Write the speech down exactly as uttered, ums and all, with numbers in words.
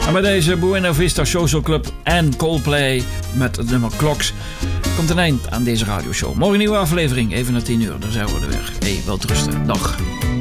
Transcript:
En bij deze Buena Vista Social Club en Coldplay met het nummer Clocks komt een eind aan deze radioshow. Morgen een nieuwe aflevering, even na tien uur. Dan zijn we er weer. Hey, wel rusten. Dag.